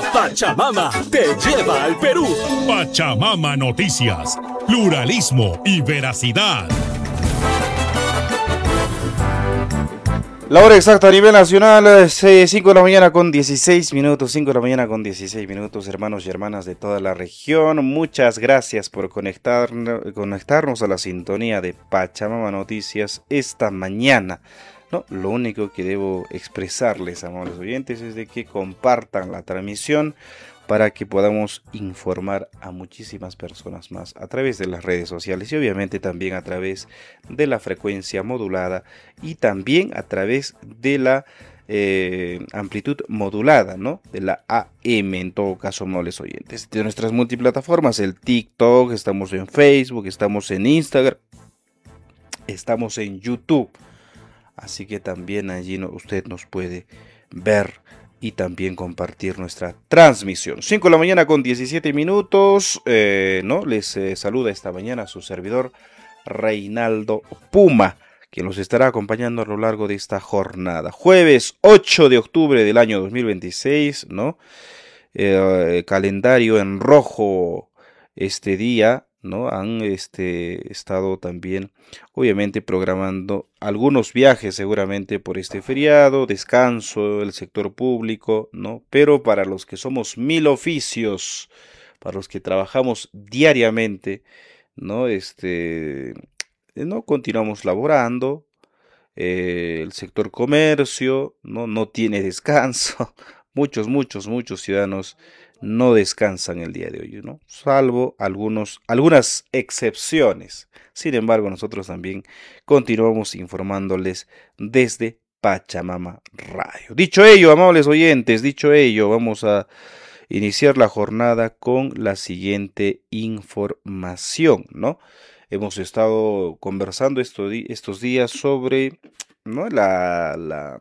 Pachamama te lleva al Perú. Pachamama Noticias, pluralismo y veracidad. La hora exacta a nivel nacional es 5 de la mañana con 16 minutos, 5 de la mañana con 16 minutos, hermanos y hermanas de toda la región. Muchas gracias por conectarnos a la sintonía de Pachamama Noticias esta mañana. No, lo único que debo expresarles, amables oyentes, es de que compartan la transmisión para que podamos informar a muchísimas personas más a través de las redes sociales y obviamente también a través de la frecuencia modulada y también a través de la amplitud modulada, ¿no? De la AM, en todo caso, amables oyentes. De nuestras multiplataformas, el TikTok, estamos en Facebook, estamos en Instagram, estamos en YouTube. Así que también allí usted nos puede ver y también compartir nuestra transmisión. 5 de la mañana con 17 minutos. Les saluda esta mañana su servidor Reinaldo Puma, quien los estará acompañando a lo largo de esta jornada. Jueves 8 de octubre del año 2026, ¿no? Calendario en rojo este día, ¿no? Han estado también, obviamente, programando algunos viajes seguramente por este feriado, descanso del sector público, ¿no? Pero para los que somos mil oficios, para los que trabajamos diariamente, ¿no? Continuamos laborando, el sector comercio, no tiene descanso, muchos ciudadanos no descansan el día de hoy, ¿no? Salvo algunas excepciones. Sin embargo, nosotros también continuamos informándoles desde Pachamama Radio. Dicho ello, amables oyentes, vamos a iniciar la jornada con la siguiente información, ¿no? Hemos estado conversando estos días sobre, ¿no? la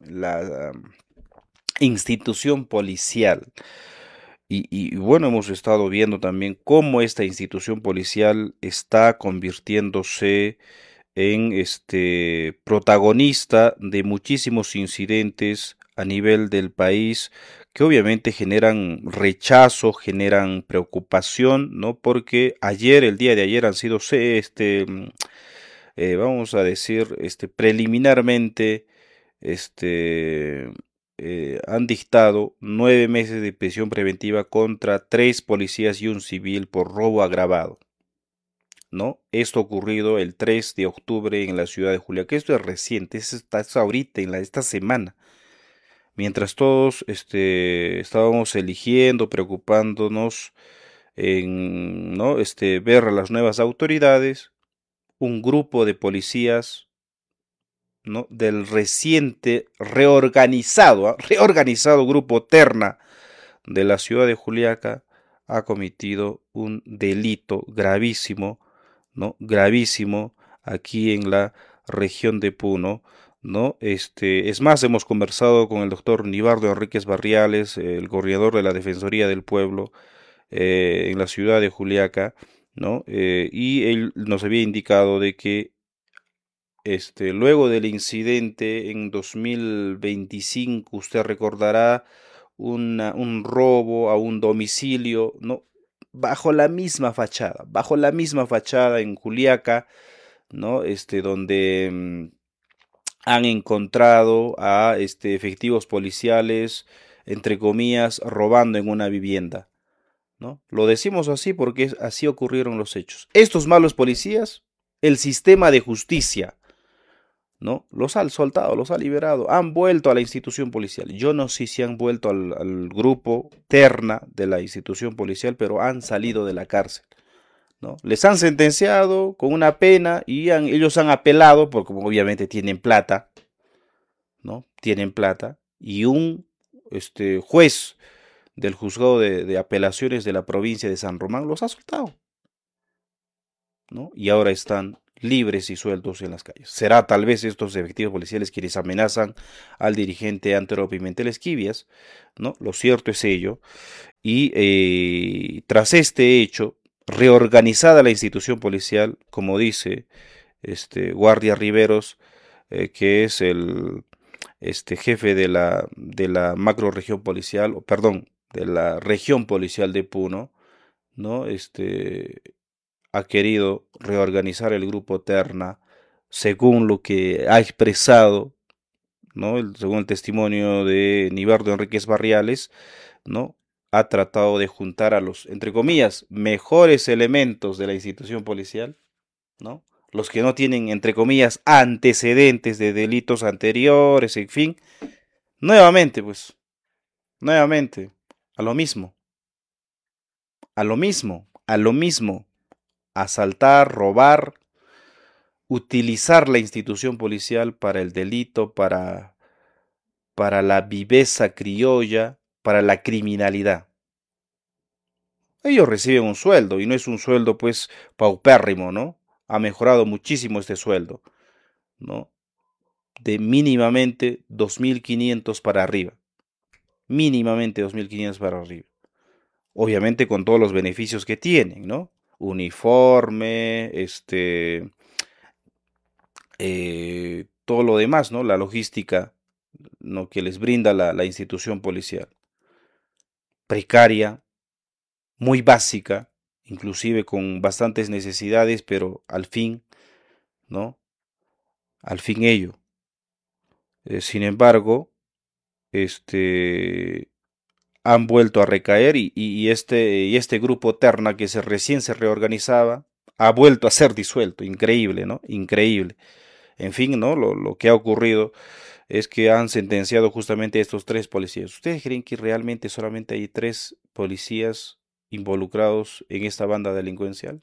institución policial. Y bueno, hemos estado viendo también cómo esta institución policial está convirtiéndose en protagonista de muchísimos incidentes a nivel del país que obviamente generan rechazo, generan preocupación, ¿no? Porque el día de ayer han sido, vamos a decir, preliminarmente, han dictado 9 meses de prisión preventiva contra 3 policías y un civil por robo agravado, ¿no? Esto ocurrido el 3 de octubre en la ciudad de Juliaca. Esto es reciente, está ahorita, esta semana. Mientras todos estábamos eligiendo, preocupándonos en ver a las nuevas autoridades, un grupo de policías, ¿no? Del reciente reorganizado grupo Terna de la ciudad de Juliaca ha cometido un delito gravísimo, ¿no? Gravísimo aquí en la región de Puno, ¿no? Es más, hemos conversado con el doctor Nibardo Enríquez Barriales, el coordinador de la Defensoría del Pueblo en la ciudad de Juliaca, ¿no? Y él nos había indicado de que luego del incidente en 2025, usted recordará un robo a un domicilio, ¿no? Bajo la misma fachada en Juliaca, ¿no? Donde han encontrado a efectivos policiales, entre comillas, robando en una vivienda, ¿no? Lo decimos así porque así ocurrieron los hechos. Estos malos policías, el sistema de justicia, ¿no? Los ha soltado, los ha liberado, han vuelto a la institución policial. Yo no sé si han vuelto al grupo Terna de la institución policial, pero han salido de la cárcel, ¿no? Les han sentenciado con una pena y ellos han apelado, porque obviamente tienen plata, ¿no? Tienen plata, y un juez del juzgado de apelaciones de la provincia de San Román los ha soltado, ¿no? Y ahora están libres y sueltos en las calles. Será tal vez estos efectivos policiales quienes amenazan al dirigente Antero Pimentel Esquivias, ¿no? Lo cierto es ello. Y tras este hecho, reorganizada la institución policial, como dice Guardia Riveros, que es el jefe de la macro región policial, de la región policial de Puno, ¿no? Ha querido reorganizar el grupo Terna según lo que ha expresado, ¿no? Según el testimonio de Nibardo Enríquez Barriales, ¿no? Ha tratado de juntar a los, entre comillas, mejores elementos de la institución policial, ¿no? Los que no tienen, entre comillas, antecedentes de delitos anteriores, en fin, nuevamente, nuevamente, a lo mismo, a lo mismo, a lo mismo, asaltar, robar, utilizar la institución policial para el delito, para la viveza criolla, para la criminalidad. Ellos reciben un sueldo, y no es un sueldo pues paupérrimo, ¿no? Ha mejorado muchísimo este sueldo, ¿no? De mínimamente 2.500 para arriba. Mínimamente 2.500 para arriba. Obviamente con todos los beneficios que tienen, ¿no? Uniforme, todo lo demás, ¿no? La logística, ¿no? Que les brinda la institución policial. Precaria, muy básica, inclusive con bastantes necesidades, pero al fin, ¿no? Al fin ello. Sin embargo, han vuelto a recaer y este grupo Terna que recién se reorganizaba ha vuelto a ser disuelto. Increíble, ¿no? Increíble. En fin, ¿no? Lo que ha ocurrido es que han sentenciado justamente a estos 3 policías. ¿Ustedes creen que realmente solamente hay 3 policías involucrados en esta banda delincuencial?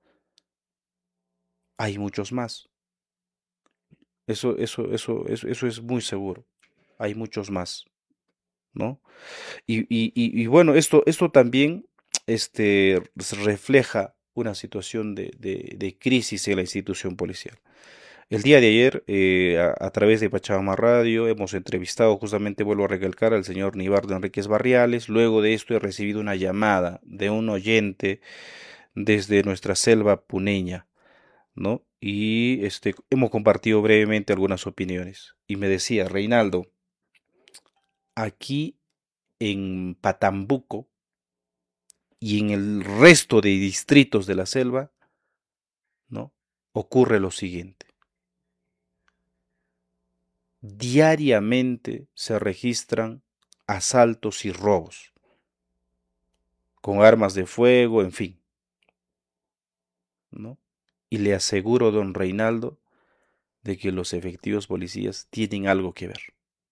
Hay muchos más. Eso es muy seguro. Hay muchos más, ¿no? Y bueno, esto también refleja una situación de crisis en la institución policial. El día de ayer, a través de Pachamama Radio, hemos entrevistado, justamente vuelvo a recalcar, al señor Nibardo Enríquez Barriales. Luego de esto he recibido una llamada de un oyente desde nuestra selva puneña, ¿no? Y hemos compartido brevemente algunas opiniones. Y me decía, Reinaldo, aquí en Patambuco y en el resto de distritos de la selva, ¿no? Ocurre lo siguiente. Diariamente se registran asaltos y robos, con armas de fuego, en fin, ¿no? Y le aseguro, don Reinaldo, de que los efectivos policías tienen algo que ver.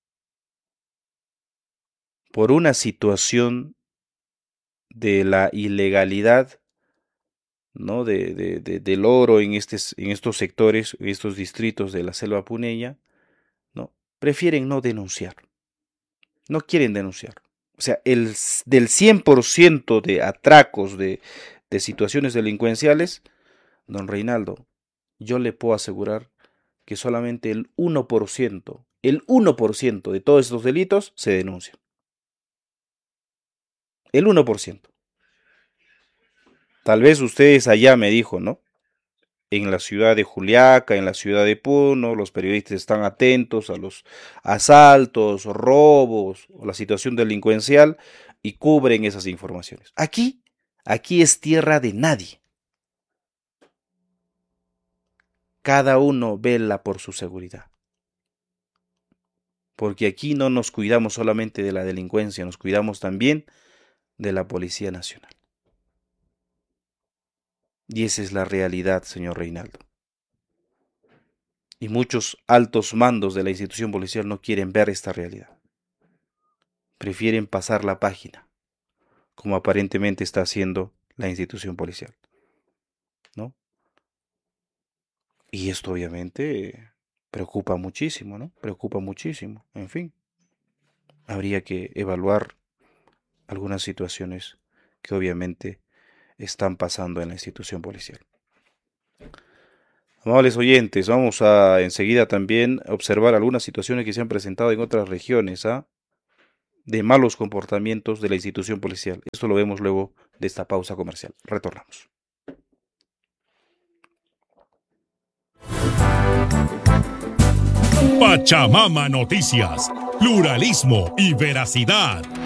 Por una situación de la ilegalidad, ¿no? Del oro en estos sectores, en estos distritos de la selva puneña, ¿no? Prefieren no denunciar. No quieren denunciar. O sea, del 100% de atracos, de situaciones delincuenciales, don Reinaldo, yo le puedo asegurar que solamente el 1% de todos estos delitos se denuncian. El 1%. Tal vez ustedes allá me dijo, ¿no? En la ciudad de Juliaca, en la ciudad de Puno, los periodistas están atentos a los asaltos, robos o la situación delincuencial y cubren esas informaciones. Aquí es tierra de nadie. Cada uno vela por su seguridad. Porque aquí no nos cuidamos solamente de la delincuencia, nos cuidamos también de la Policía Nacional. Y esa es la realidad, señor Reinaldo. Y muchos altos mandos de la institución policial no quieren ver esta realidad. Prefieren pasar la página, como aparentemente está haciendo la institución policial, ¿no? Y esto obviamente preocupa muchísimo, ¿no? Preocupa muchísimo. En fin, habría que evaluar algunas situaciones que obviamente están pasando en la institución policial. Amables oyentes, vamos a enseguida también observar algunas situaciones que se han presentado en otras regiones, de malos comportamientos de la institución policial. Esto lo vemos luego de esta pausa comercial. Retornamos. Pachamama Noticias, pluralismo y veracidad.